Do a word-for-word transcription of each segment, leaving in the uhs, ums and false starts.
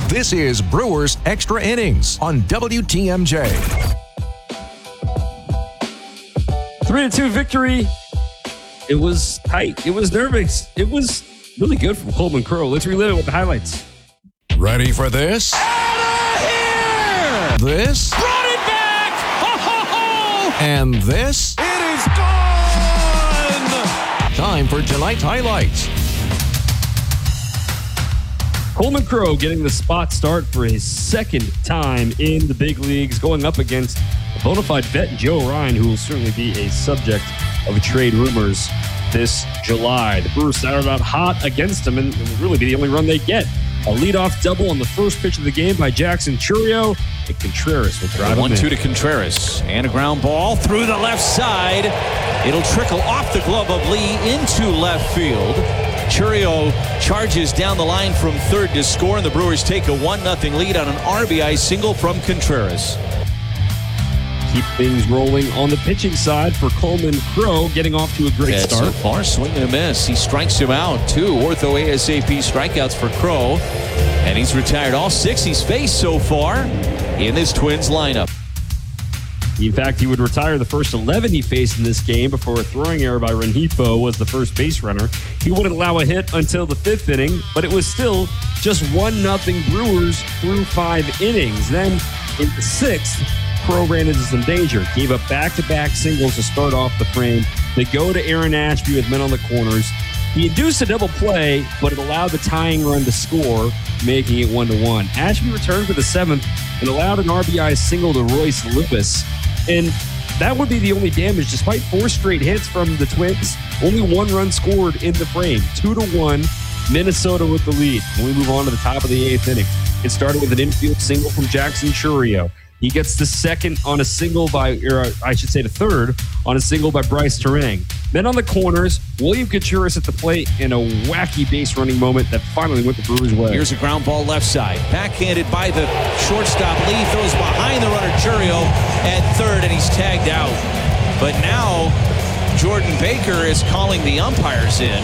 This is Brewers Extra Innings on W T M J. three to two victory. It was tight. It was nervous. It was really good from Coleman Crow. Let's relive it with the highlights. Ready for this? Out of here! This? Brought it back! Ho, ho, ho! And this? It is gone! Time for tonight's highlights. Coleman Crow getting the spot start for his second time in the big leagues, going up against a bona fide vet, Joe Ryan, who will certainly be a subject of trade rumors this July. The Brewers started out hot against him, and it would really be the only run they get. A leadoff double on the first pitch of the game by Jackson Chourio, and Contreras will drive one him two in. to Contreras, and a ground ball through the left side. It'll trickle off the glove of Lee into left field. Chourio charges down the line from third to score, and the Brewers take a one nothing lead on an R B I single from Contreras. Keep things rolling on the pitching side for Coleman Crow, getting off to a great And start. so far, swing and a miss. He strikes him out. Two ortho ASAP strikeouts for Crow, and he's retired all six he's faced so far in this Twins lineup. In fact, he would retire the first eleven he faced in this game before a throwing error by Rengifo was the first base runner. He wouldn't allow a hit until the fifth inning, but it was still just one nothing Brewers through five innings. Then in the sixth, Crow ran into some danger. Gave up back-to-back singles to start off the frame. They go to Aaron Ashby with men on the corners. He induced a double play, but it allowed the tying run to score, making it one to one. Ashby returned for the seventh and allowed an R B I single to Royce Lewis. And that would be the only damage. Despite four straight hits from the Twins, only one run scored in the frame. Two to one, Minnesota with the lead. And we move on to the top of the eighth inning. It started with an infield single from Jackson Chourio. He gets the second on a single by, or I should say the third, on a single by Bryce Terang. Then on the corners, William Contreras at the plate in a wacky base running moment that finally went the Brewers' way. Here's a ground ball left side. Backhanded by the shortstop. Lee throws behind the runner Chourio at third, and he's tagged out. But now Jordan Baker is calling the umpires in,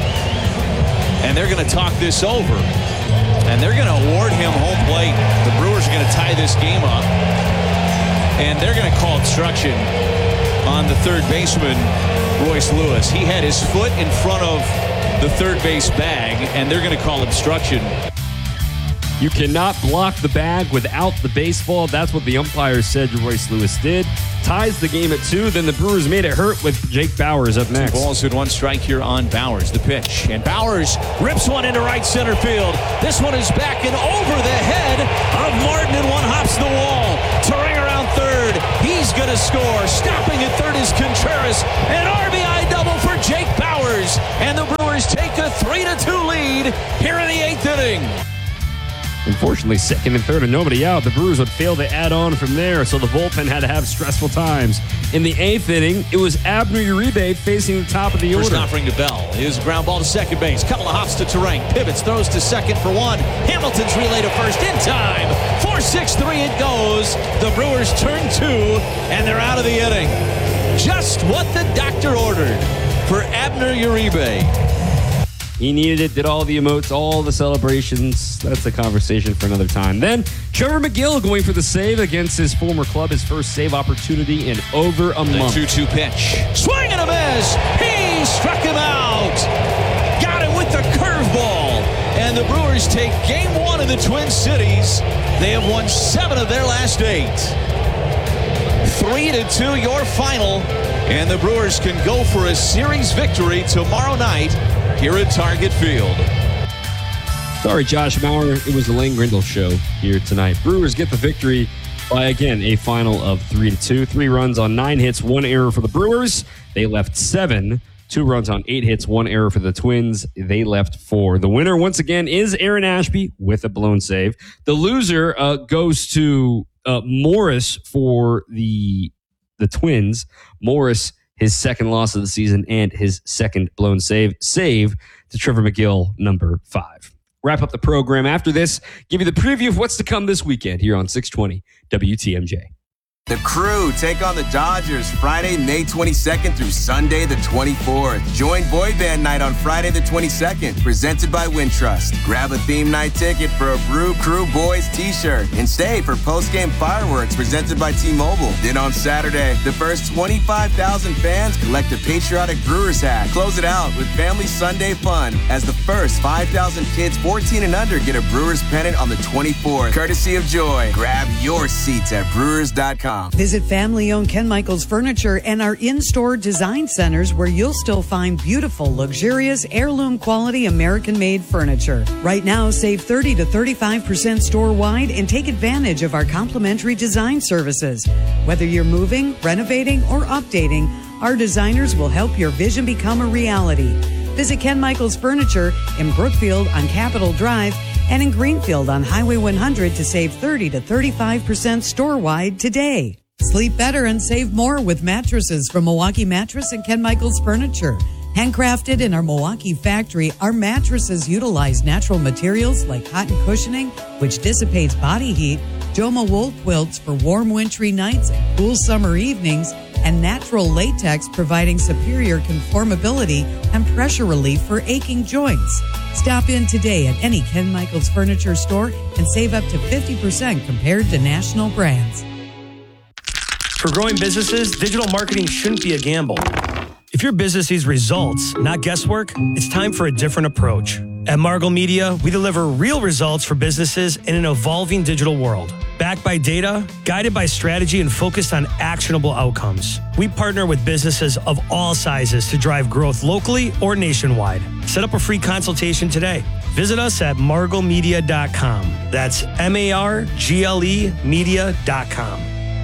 and they're going to talk this over. And they're going to award him home plate. The Brewers are going to tie this game up. And they're going to call obstruction on the third baseman, Royce Lewis. He had his foot in front of the third base bag, and they're going to call obstruction. You cannot block the bag without the baseball. That's what the umpires said Royce Lewis did. Ties the game at two. Then the Brewers made it hurt with Jake Bauers up next. Two balls and one strike here on Bauers. The pitch. And Bauers rips one into right center field. This one is back and over the head of Martin, and one hops the wall. Terang around third. He's going to score. Stopping at third is Contreras. An R B I double for Jake Bauers. And the Brewers take a three to two lead here in the eighth inning. Unfortunately, second and third and nobody out. The Brewers would fail to add on from there, so the bullpen had to have stressful times. In the eighth inning, it was Abner Uribe facing the top of the order. First offering to Bell. Here's a ground ball to second base. Couple of hops to Terang. Pivots, throws to second for one. Hamilton's relay to first in time. four six three it goes. The Brewers turn two, and they're out of the inning. Just what the doctor ordered for Abner Uribe. He needed it, did all the emotes, all the celebrations. That's a conversation for another time. Then, Trevor McGill going for the save against his former club, his first save opportunity in over a The month. two two pitch. Swing and a miss. He struck him out. Got it with the curveball. And the Brewers take game one in the Twin Cities. They have won seven of their last eight. Three to two, your final. And the Brewers can go for a series victory tomorrow night here at Target Field. Sorry, Josh Mauer. It was the Lane Grindle show here tonight. Brewers get the victory by, again, a final of three to two. Three runs on nine hits, one error for the Brewers. They left seven. Two runs on eight hits, one error for the Twins. They left four. The winner, once again, is Aaron Ashby with a blown save. The loser uh, goes to uh, Morris for the the Twins. Morris, his second loss of the season and his second blown save. Save to Trevor McGill, number five. Wrap up the program after this. Give you the preview of what's to come this weekend here on six twenty W T M J. The Crew take on the Dodgers Friday, May twenty-second through Sunday the twenty-fourth. Join Boy Band Night on Friday the twenty-second, presented by Wintrust. Grab a theme night ticket for a Brew Crew Boys t-shirt and stay for post-game fireworks presented by T-Mobile. Then on Saturday, the first twenty-five thousand fans collect a patriotic Brewers hat. Close it out with Family Sunday fun as the first five thousand kids fourteen and under get a Brewers pennant on the twenty-fourth, courtesy of Joy. Grab your seats at brewers dot com. Visit family-owned Ken Michaels Furniture and our in-store design centers where you'll still find beautiful, luxurious, heirloom-quality American-made furniture. Right now, save thirty to thirty-five percent store-wide and take advantage of our complimentary design services. Whether you're moving, renovating, or updating, our designers will help your vision become a reality. Visit Ken Michaels Furniture in Brookfield on Capitol Drive and in Greenfield on Highway one hundred to save thirty to thirty-five percent store-wide today. Sleep better and save more with mattresses from Milwaukee Mattress and Ken Michaels Furniture. Handcrafted in our Milwaukee factory, our mattresses utilize natural materials like cotton cushioning, which dissipates body heat, Joma wool quilts for warm wintry nights and cool summer evenings, and natural latex providing superior conformability and pressure relief for aching joints. Stop in today at any Ken Michaels Furniture store and save up to fifty percent compared to national brands. For growing businesses, digital marketing shouldn't be a gamble. If your business needs results, not guesswork, it's time for a different approach. At Margle Media, we deliver real results for businesses in an evolving digital world. Backed by data, guided by strategy, and focused on actionable outcomes. We partner with businesses of all sizes to drive growth locally or nationwide. Set up a free consultation today. Visit us at margle media dot com. That's M A R G L E media dot com.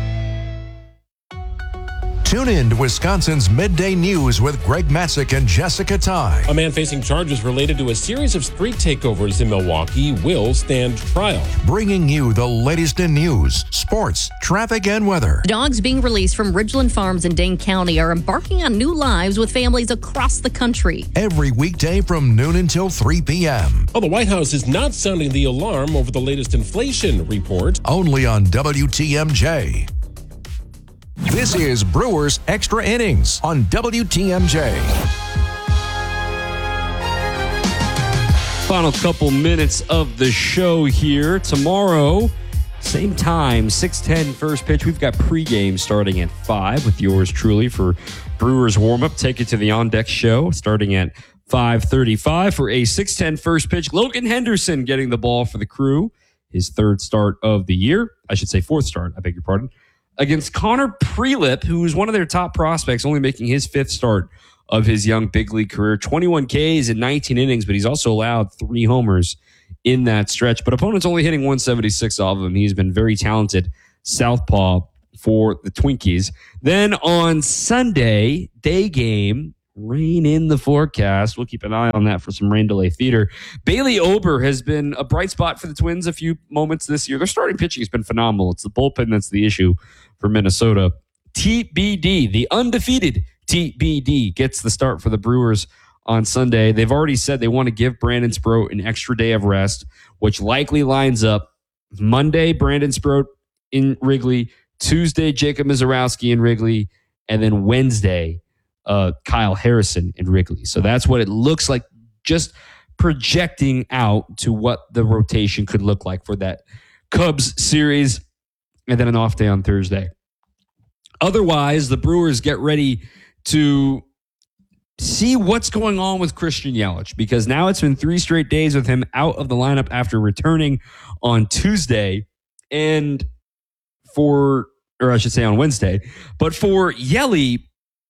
Tune in to Wisconsin's Midday News with Greg Matzik and Jessica Ty. A man facing charges related to a series of street takeovers in Milwaukee will stand trial. Bringing you the latest in news, sports, traffic, and weather. Dogs being released from Ridgeland Farms in Dane County are embarking on new lives with families across the country. Every weekday from noon until three p.m. Well, the White House is not sounding the alarm over the latest inflation report. Only on W T M J. This is Brewers Extra Innings on W T M J. Final couple minutes of the show here. Tomorrow, same time, six ten first pitch. We've got pregame starting at five with yours truly for Brewers warm-up. Take it to the On-Deck show starting at five thirty-five for a six ten first pitch. Logan Henderson getting the ball for the Crew. His third start of the year. I should say fourth start. I beg your pardon. Against Connor Prelip, who is one of their top prospects, only making his fifth start of his young big league career. twenty-one Ks in nineteen innings, but he's also allowed three homers in that stretch. But opponents only hitting one seventy-six off of him. He's been very talented southpaw for the Twinkies. Then on Sunday, day game, rain in the forecast. We'll keep an eye on that for some rain delay theater. Bailey Ober has been a bright spot for the Twins a few moments this year. Their starting pitching has been phenomenal. It's the bullpen that's the issue for Minnesota. T B D, the undefeated T B D, gets the start for the Brewers on Sunday. They've already said they want to give Brandon Sproat an extra day of rest, which likely lines up Monday, Brandon Sproat in Wrigley, Tuesday, Jacob Mizorowski in Wrigley, and then Wednesday, uh, Kyle Harrison in Wrigley. So that's what it looks like, just projecting out to what the rotation could look like for that Cubs series, and then an off day on Thursday. Otherwise, the Brewers get ready to see what's going on with Christian Yelich, because now it's been three straight days with him out of the lineup after returning on Tuesday, and for, or I should say on Wednesday. But for Yelly,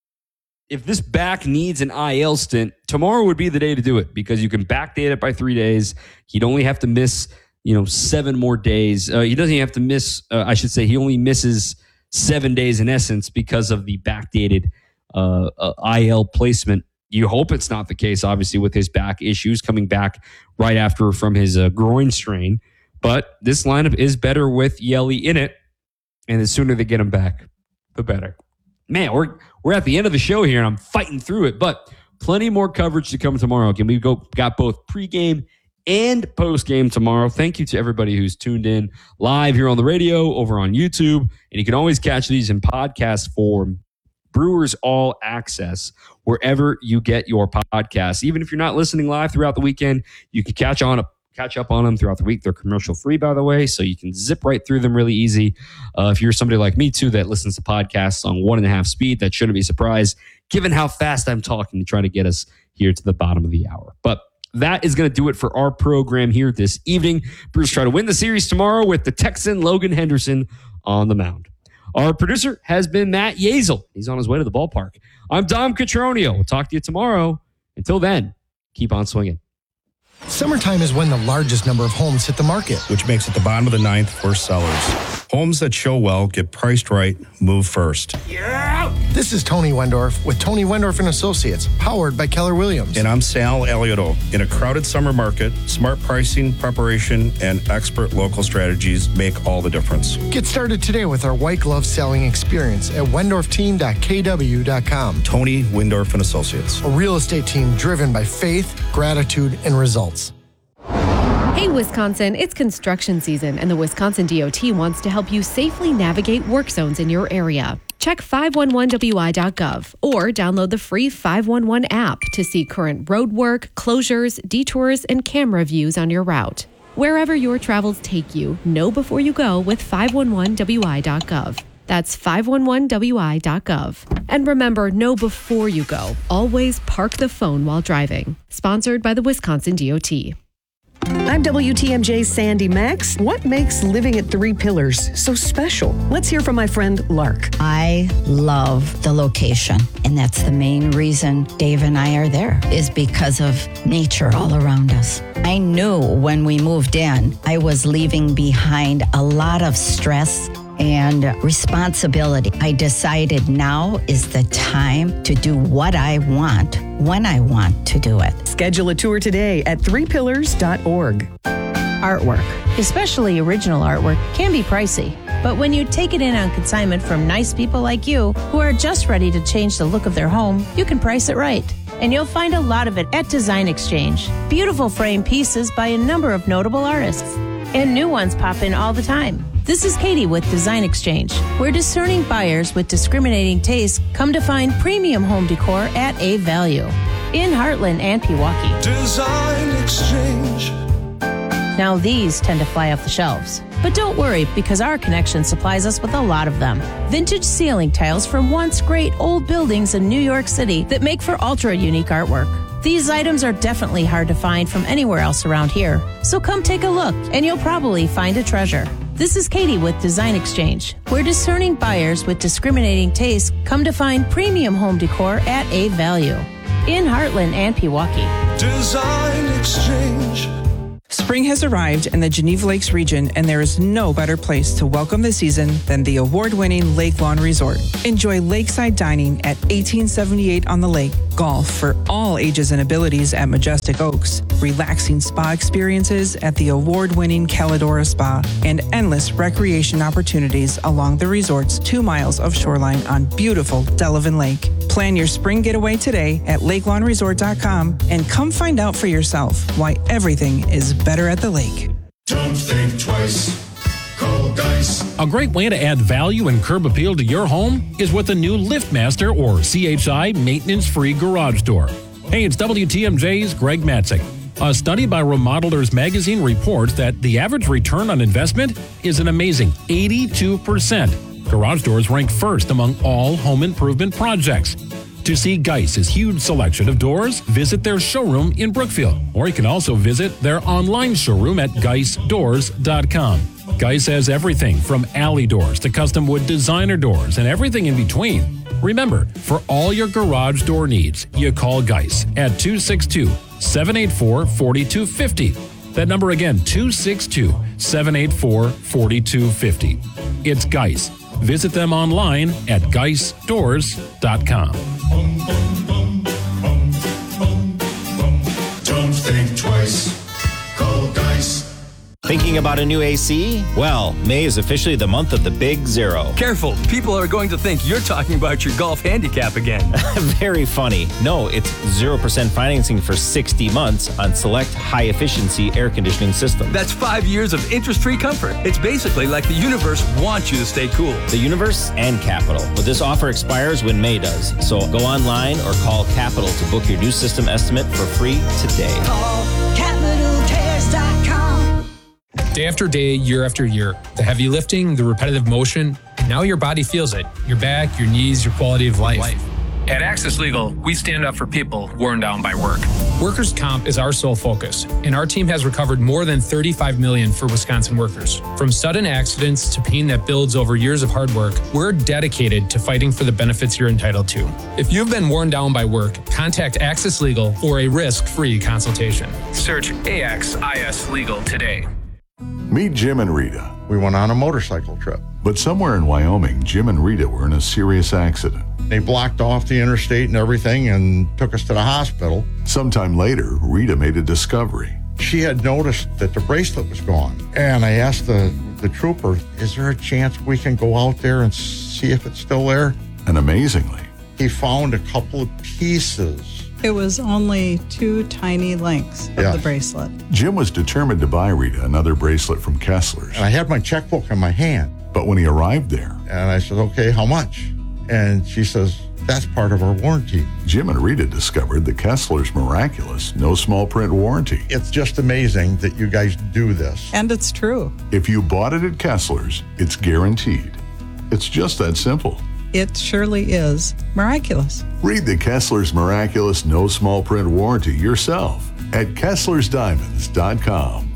if this back needs an I L stint, tomorrow would be the day to do it, because you can backdate it by three days. He'd only have to miss, you know, seven more days. Uh, he doesn't even have to miss, uh, I should say, he only misses seven days in essence because of the backdated uh, uh, I L placement. You hope it's not the case, obviously, with his back issues coming back right after from his uh, groin strain. But this lineup is better with Yelly in it, and the sooner they get him back, the better. Man, we're we're at the end of the show here, and I'm fighting through it, but plenty more coverage to come tomorrow. Again, we've go, got both pregame and post-game tomorrow. Thank you to everybody who's tuned in live here on the radio, over on YouTube. And you can always catch these in podcast form. Brewers All Access, wherever you get your podcasts. Even if you're not listening live throughout the weekend, you can catch on catch up on them throughout the week. They're commercial free, by the way, so you can zip right through them really easy. Uh, if you're somebody like me, too, that listens to podcasts on one and a half speed, that shouldn't be surprised, given how fast I'm talking to try to get us here to the bottom of the hour. But that is going to do it for our program here this evening. Brewers try to win the series tomorrow with the Texan Logan Henderson on the mound. Our producer has been Matt Yazel. He's on his way to the ballpark. I'm Dom Catronio. We'll talk to you tomorrow. Until then, keep on swinging. Summertime is when the largest number of homes hit the market, which makes it the bottom of the ninth for sellers. Homes that show well, get priced right, move first. Yeah! This is Tony Wendorf with Tony Wendorf and Associates, powered by Keller Williams. And I'm Sal Alioto. In a crowded summer market, smart pricing, preparation, and expert local strategies make all the difference. Get started today with our white glove selling experience at wendorf team dot k w dot com. Tony Wendorf and Associates. A real estate team driven by faith, gratitude, and results. Hey, Wisconsin, it's construction season, and the Wisconsin D O T wants to help you safely navigate work zones in your area. Check five one one w i dot gov or download the free five one one app to see current road work, closures, detours, and camera views on your route. Wherever your travels take you, know before you go with five one one w i dot gov. That's five one one w i dot gov. And remember, know before you go. Always park the phone while driving. Sponsored by the Wisconsin D O T. I'm W T M J's Sandy Max. What makes living at Three Pillars so special? Let's hear from my friend Lark. I love the location, and that's the main reason Dave and I are there, is because of nature all around us. I knew when we moved in, I was leaving behind a lot of stress and responsibility. I decided now is the time to do what I want, when I want to do it. Schedule a tour today at three pillars dot org. Artwork, especially original artwork, can be pricey. But when you take it in on consignment from nice people like you who are just ready to change the look of their home, you can price it right. And you'll find a lot of it at Design Exchange. Beautiful frame pieces by a number of notable artists. And new ones pop in all the time. This is Katie with Design Exchange, where discerning buyers with discriminating tastes come to find premium home decor at a value. In Heartland and Pewaukee. Design Exchange. Now these tend to fly off the shelves. But don't worry, because our connection supplies us with a lot of them. Vintage ceiling tiles from once great old buildings in New York City that make for ultra-unique artwork. These items are definitely hard to find from anywhere else around here. So come take a look, and you'll probably find a treasure. This is Katie with Design Exchange, where discerning buyers with discriminating tastes come to find premium home decor at a value. In Heartland and Pewaukee. Design Exchange. Spring has arrived in the Geneva Lakes region, and there is no better place to welcome the season than the award-winning Lake Lawn Resort. Enjoy lakeside dining at eighteen seventy-eight on the lake, golf for all ages and abilities at Majestic Oaks, relaxing spa experiences at the award-winning Caladora Spa, and endless recreation opportunities along the resort's two miles of shoreline on beautiful Delavan Lake. Plan your spring getaway today at lake lawn resort dot com and come find out for yourself why everything is better at the lake. Don't think twice. Call Geis. A great way to add value and curb appeal to your home is with the new LiftMaster or C H I maintenance-free garage door. Hey, it's W T M J's Greg Matzik. A study by Remodelers Magazine reports that the average return on investment is an amazing eighty-two percent. Garage doors rank first among all home improvement projects. To see Geis's huge selection of doors, visit their showroom in Brookfield, or you can also visit their online showroom at geis doors dot com. Geis has everything from alley doors to custom wood designer doors and everything in between. Remember, for all your garage door needs, you call Geis at two six two, seven eight four, four two five zero. That number again, two six two, seven eight four, four two five zero. It's Geis. Visit them online at geis doors dot com. Don't think twice. Call Geis. Thinking about a new A C? Well, May is officially the month of the big zero. Careful, people are going to think you're talking about your golf handicap again. Very funny. No, it's zero percent financing for sixty months on select high-efficiency air conditioning systems. That's five years of interest-free comfort. It's basically like the universe wants you to stay cool. The universe and Capital. But this offer expires when May does. So go online or call Capital to book your new system estimate for free today. Call capital cares dot com. Day after day, year after year, the heavy lifting, the repetitive motion, now your body feels it. Your back, your knees, your quality of life. life. At Access Legal, we stand up for people worn down by work. Workers' comp is our sole focus, and our team has recovered more than thirty-five million dollars for Wisconsin workers. From sudden accidents to pain that builds over years of hard work, we're dedicated to fighting for the benefits you're entitled to. If you've been worn down by work, contact Access Legal for a risk-free consultation. Search A X I S Legal today. Meet Jim and Rita. We went on a motorcycle trip. But somewhere in Wyoming, Jim and Rita were in a serious accident. They blocked off the interstate and everything and took us to the hospital. Sometime later, Rita made a discovery. She had noticed that the bracelet was gone. And I asked the, the trooper, is there a chance we can go out there and see if it's still there? And amazingly, he found a couple of pieces. It was only two tiny links of yeah. the bracelet. Jim was determined to buy Rita another bracelet from Kessler's. And I had my checkbook in my hand. But when he arrived there, and I said, okay, how much? And she says, that's part of our warranty. Jim and Rita discovered the Kessler's miraculous no small print warranty. It's just amazing that you guys do this. And it's true. If you bought it at Kessler's, it's guaranteed. It's just that simple. It surely is miraculous. Read the Kessler's miraculous no small print warranty yourself at Kesslers Diamonds dot com.